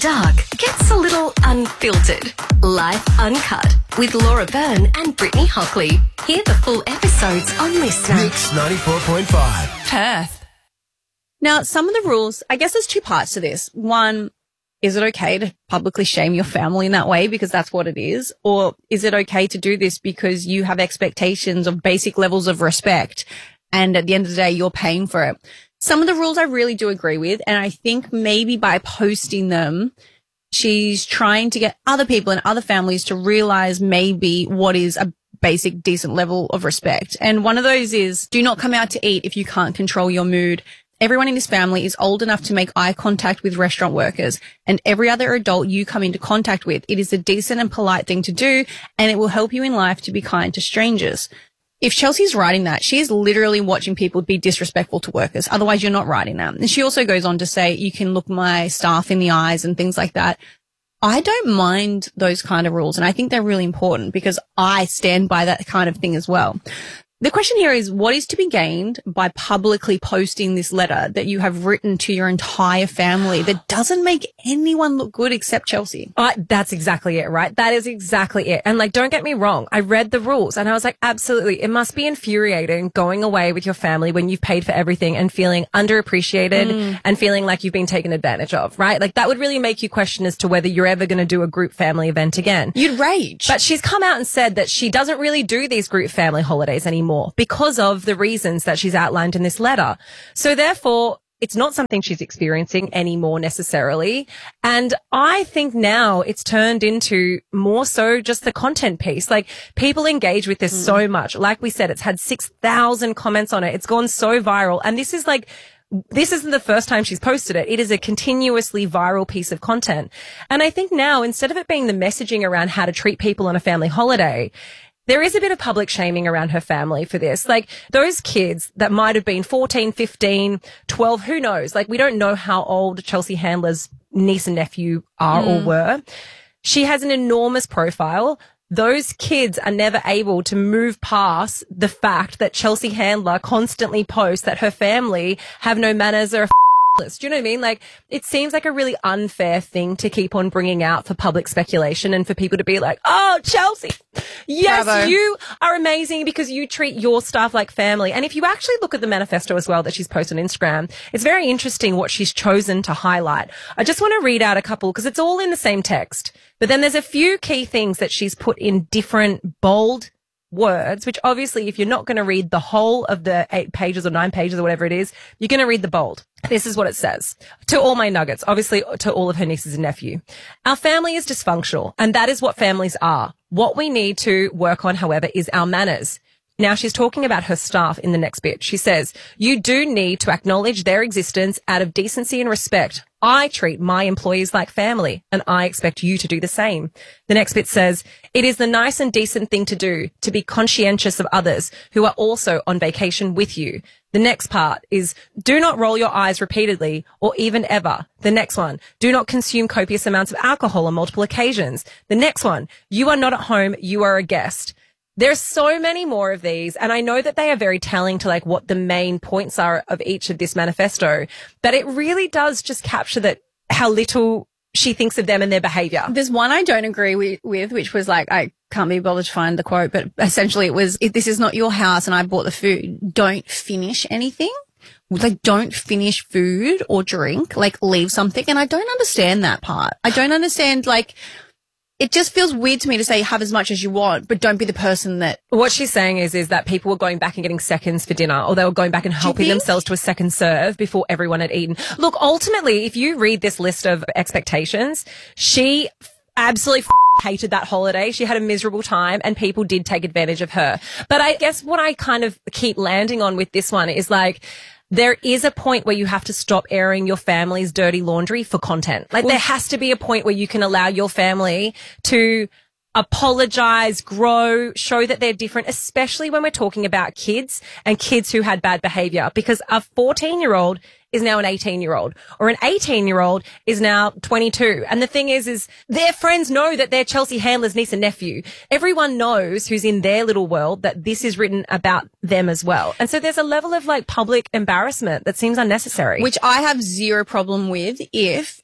Dark gets a little unfiltered. Life Uncut with Laura Byrne and Brittany Hockley. Hear the full episodes on Listener. Mix 94.5. Perth. Now, some of the rules, I guess there's two parts to this. One, is it okay to publicly shame your family in that way because that's what it is? Or is it okay to do this because you have expectations of basic levels of respect and at the end of the day, you're paying for it? Some of the rules I really do agree with, and I think maybe by posting them, she's trying to get other people and other families to realize maybe what is a basic, decent level of respect. And one of those is do not come out to eat if you can't control your mood. Everyone in this family is old enough to make eye contact with restaurant workers, and every other adult you come into contact with. It is a decent and polite thing to do, and it will help you in life to be kind to strangers. If Chelsea's writing that, she is literally watching people be disrespectful to workers. Otherwise, you're not writing that. And she also goes on to say, you can look my staff in the eyes and things like that. I don't mind those kind of rules, and I think they're really important because I stand by that kind of thing as well. The question here is, what is to be gained by publicly posting this letter that you have written to your entire family that doesn't make anyone look good except Chelsea? That's exactly it, right? That is exactly it. And don't get me wrong. I read the rules and I was like, absolutely. It must be infuriating going away with your family when you've paid for everything and feeling underappreciated and feeling like you've been taken advantage of, right? That would really make you question as to whether you're ever going to do a group family event again. You'd rage. But she's come out and said that she doesn't really do these group family holidays anymore because of the reasons that she's outlined in this letter. So therefore, it's not something she's experiencing anymore necessarily. And I think now it's turned into more so just the content piece. People engage with this so much. Like we said, it's had 6,000 comments on it. It's gone so viral. And this isn't the first time she's posted it. It is a continuously viral piece of content. And I think now, instead of it being the messaging around how to treat people on a family holiday, there is a bit of public shaming around her family for this. Those kids that might have been 14, 15, 12, who knows? We don't know how old Chelsea Handler's niece and nephew are or were. She has an enormous profile. Those kids are never able to move past the fact that Chelsea Handler constantly posts that her family have no manners or do you know what I mean? It seems like a really unfair thing to keep on bringing out for public speculation and for people to be like, oh, Chelsea, yes, Bravo. You are amazing because you treat your staff like family. And if you actually look at the manifesto as well that she's posted on Instagram, it's very interesting what she's chosen to highlight. I just want to read out a couple because it's all in the same text. But then there's a few key things that she's put in different bold words, which obviously if you're not going to read the whole of the 8 pages or 9 pages or whatever it is, you're going to read the bold. This is what it says. To all my nuggets, obviously to all of her nieces and nephew. Our family is dysfunctional, and that is what families are. What we need to work on, however, is our manners. Now, she's talking about her staff in the next bit. She says, you do need to acknowledge their existence out of decency and respect. I treat my employees like family, and I expect you to do the same. The next bit says, it is the nice and decent thing to do, to be conscientious of others who are also on vacation with you. The next part is, do not roll your eyes repeatedly or even ever. The next one, do not consume copious amounts of alcohol on multiple occasions. The next one, you are not at home, you are a guest. There's so many more of these, and I know that they are very telling to what the main points are of each of this manifesto, but it really does just capture that how little she thinks of them and their behavior. There's one I don't agree with, which was I can't be bothered to find the quote, but essentially it was, if this is not your house and I bought the food, don't finish anything. Don't finish food or drink, leave something. And I don't understand that part. I don't understand, it just feels weird to me to say have as much as you want, but don't be the person that... What she's saying is that people were going back and getting seconds for dinner, or they were going back and helping themselves to a second serve before everyone had eaten. Look, ultimately, if you read this list of expectations, she absolutely hated that holiday. She had a miserable time and people did take advantage of her. But I guess what I kind of keep landing on with this one is there is a point where you have to stop airing your family's dirty laundry for content. There has to be a point where you can allow your family to apologize, grow, show that they're different, especially when we're talking about kids and kids who had bad behavior, because a 14-year-old is now an 18-year-old, or an 18-year-old is now 22. And the thing is their friends know that they're Chelsea Handler's niece and nephew. Everyone knows who's in their little world that this is written about them as well. And so there's a level of public embarrassment that seems unnecessary. Which I have zero problem with if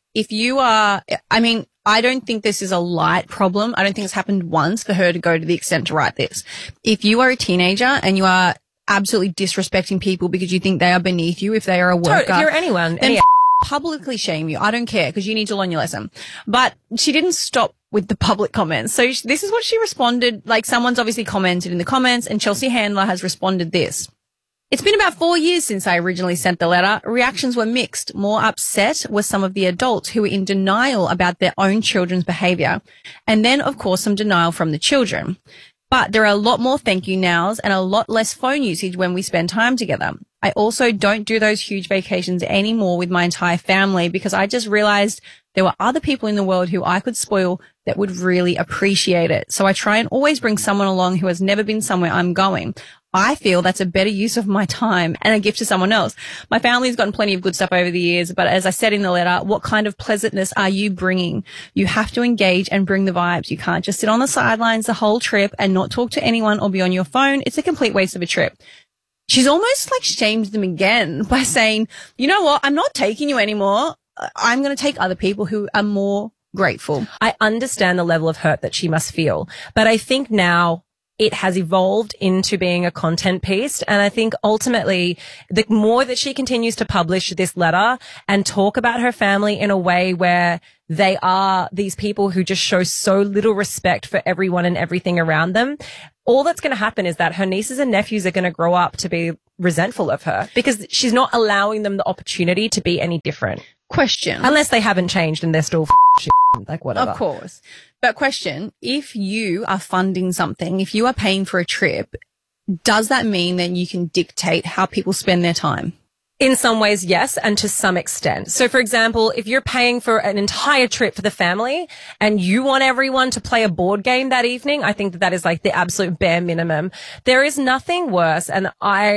if you are, I mean, I don't think this is a light problem. I don't think it's happened once for her to go to the extent to write this. If you are a teenager and you are absolutely disrespecting people because you think they are beneath you, if they are a worker. If you're anyone, then publicly shame you. I don't care because you need to learn your lesson. But she didn't stop with the public comments. So this is what she responded. Like, someone's obviously commented in the comments, and Chelsea Handler has responded this. It's been about 4 years since I originally sent the letter. Reactions were mixed. More upset were some of the adults who were in denial about their own children's behavior. And then, of course, some denial from the children. But there are a lot more thank you nows and a lot less phone usage when we spend time together. I also don't do those huge vacations anymore with my entire family because I just realized there were other people in the world who I could spoil that would really appreciate it. So I try and always bring someone along who has never been somewhere I'm going. I feel that's a better use of my time and a gift to someone else. My family's gotten plenty of good stuff over the years, but as I said in the letter, what kind of pleasantness are you bringing? You have to engage and bring the vibes. You can't just sit on the sidelines the whole trip and not talk to anyone or be on your phone. It's a complete waste of a trip. She's almost like shamed them again by saying, you know what? I'm not taking you anymore. I'm going to take other people who are more grateful. I understand the level of hurt that she must feel, but I think now it has evolved into being a content piece. And I think ultimately the more that she continues to publish this letter and talk about her family in a way where they are these people who just show so little respect for everyone and everything around them, all that's going to happen is that her nieces and nephews are going to grow up to be resentful of her because she's not allowing them the opportunity to be any different. Question. Unless they haven't changed and they're still shit, like whatever. Of course. But question, if you are funding something, if you are paying for a trip, does that mean that you can dictate how people spend their time? In some ways, yes, and to some extent. So, for example, if you're paying for an entire trip for the family and you want everyone to play a board game that evening, I think that is like the absolute bare minimum. There is nothing worse, and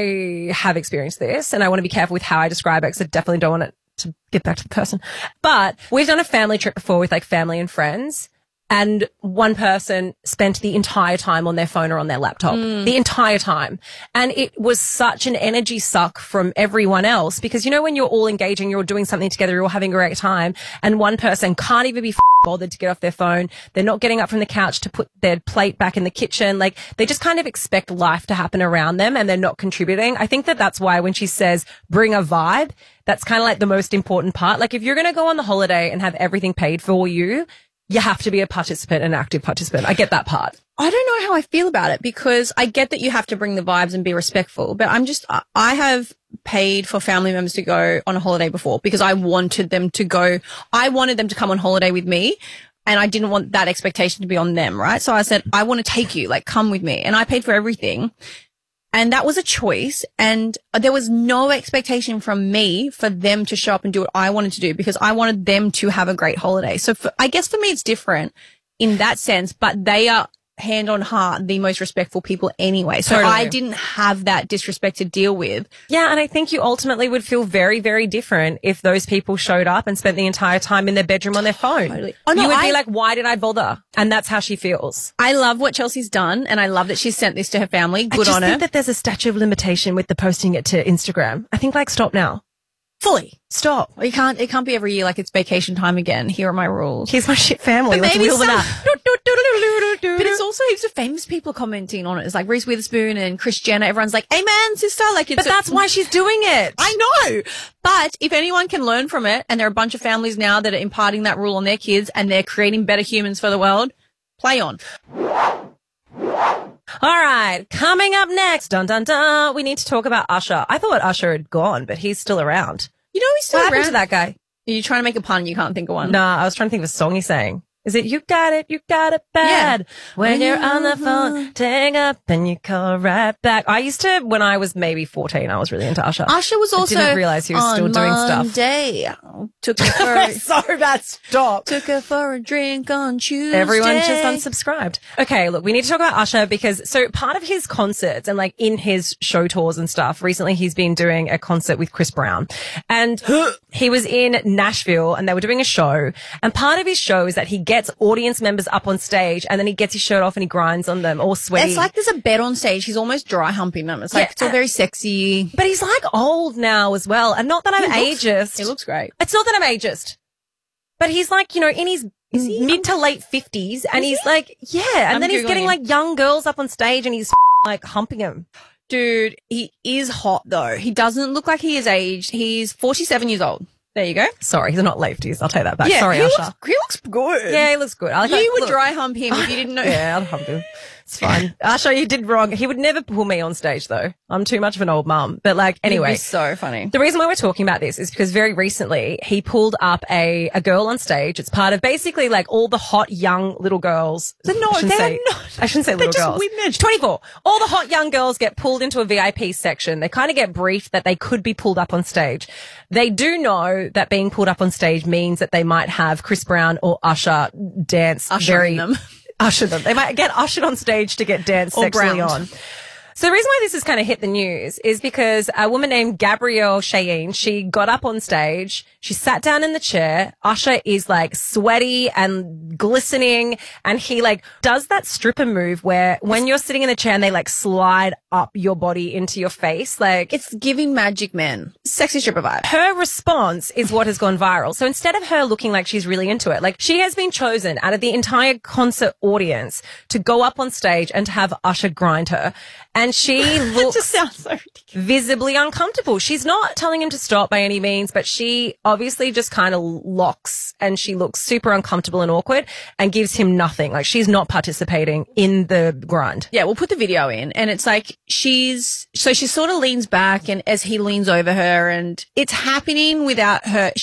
I have experienced this, and I want to be careful with how I describe it because I definitely don't want it to get back to the person. But we've done a family trip before with like family and friends. And one person spent the entire time on their phone or on their laptop, the entire time. And it was such an energy suck from everyone else because, you know, when you're all engaging, you're all doing something together, you're all having a great time, and one person can't even be bothered to get off their phone. They're not getting up from the couch to put their plate back in the kitchen. Like, they just kind of expect life to happen around them and they're not contributing. I think that that's why when she says bring a vibe, that's kind of like the most important part. Like, if you're going to go on the holiday and have everything paid for you, you have to be a participant, an active participant. I get that part. I don't know how I feel about it because I get that you have to bring the vibes and be respectful, but I have paid for family members to go on a holiday before because I wanted them to go. I wanted them to come on holiday with me and I didn't want that expectation to be on them, right? So I said, I want to take you, like, come with me. And I paid for everything. And that was a choice. And there was no expectation from me for them to show up and do what I wanted to do because I wanted them to have a great holiday. So I guess for me, it's different in that sense, but they are hand on heart the most respectful people anyway. So Totally. I didn't have that disrespect to deal with. Yeah, and I think you ultimately would feel very, very different if those people showed up and spent the entire time in their bedroom on their phone. Totally. Oh, no, you would be like, why did I bother? And that's how she feels. I love what Chelsea's done and I love that she's sent this to her family. Good on I her. think that there's a statute of limitation with the posting it to Instagram. I think, like, stop now. Fully. Stop. Well, it can't be every year like it's vacation time again. Here are my rules. Here's my shit family. But Let's maybe wheel them some- out. But it's also heaps of famous people commenting on it. It's like Reese Witherspoon and Kris Jenner. Everyone's like, amen, sister. Like, it's But that's why she's doing it. I know. But if anyone can learn from it, and there are a bunch of families now that are imparting that rule on their kids and they're creating better humans for the world, play on. All right, coming up next, dun dun dun, we need to talk about Usher. I thought Usher had gone, but he's still around. You know he's still What happened around. to that guy? Are you trying to make a pun? You can't think of one. Nah, I was trying to think of a song he's saying. Is it you got it bad? When you're on the phone, hang up and you call right back. I used to, when I was maybe 14, I was really into Usher. Usher was also I didn't realize he was still doing stuff. Monday, took her for a, So bad, stop. took her for a drink on Tuesday. Everyone's just unsubscribed. Okay, look, we need to talk about Usher because, so part of his concerts and like in his show tours and stuff, recently he's been doing a concert with Chris Brown and he was in Nashville and they were doing a show, and part of his show is that he gets audience members up on stage and then he gets his shirt off and he grinds on them all sweaty. It's like there's a bed on stage. He's almost dry humping them. It's like, it's all very sexy. But he's like old now as well. And not that I'm He looks- ageist. He looks great. It's not that I'm ageist. But he's like, you know, in his mid to late 50s, and he's like, yeah. And then he's getting like young girls up on stage, and he's like humping them. Dude, he is hot though. He doesn't look like he is aged. He's 47 years old. There you go. Sorry, he's not late 50s. I'll take that back. Yeah, Sorry, he Usher. looks good. Yeah, he looks good. You would dry hump him if you didn't know. Yeah, I'll hump him. It's fine. Usher, you did wrong. He would never pull me on stage though. I'm too much of an old mum. But like, anyway. It'd be so funny. The reason why we're talking about this is because very recently he pulled up a girl on stage. It's part of basically like all the hot young little girls. They're not. I shouldn't say little girls. Women. 24. All the hot young girls get pulled into a VIP section. They kind of get briefed that they could be pulled up on stage. They do know that being pulled up on stage means that they might have Chris Brown or Usher dance them. Usher them. They might get ushered on stage to get danced sexually on. So the reason why this has kind of hit the news is because a woman named Gabrielle Cheyenne, she got up on stage, she sat down in the chair, Usher is like sweaty and glistening, and he like does that stripper move where when you're sitting in the chair and they like slide up your body into your face, like it's giving Magic Man. Sexy stripper vibe. Her response is what has gone viral. So instead of her looking like she's really into it, like she has been chosen out of the entire concert audience to go up on stage and to have Usher grind her. And she looks just sounds so ridiculous. Visibly uncomfortable. She's not telling him to stop by any means, but she obviously just kind of locks and she looks super uncomfortable and awkward and gives him nothing. Like she's not participating in the grind. Yeah, we'll put the video in and it's like she sort of leans back and as he leans over her and it's happening without her.